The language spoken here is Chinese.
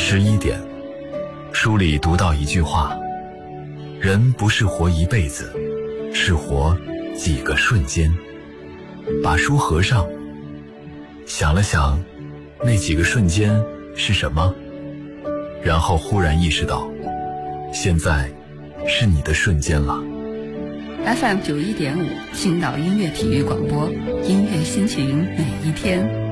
11点，书里读到一句话：人不是活一辈子，是活几个瞬间。把书合上，想了想那几个瞬间是什么，然后忽然意识到，现在是你的瞬间了。 FM 91.5青岛音乐体育广播，音乐心情每一天。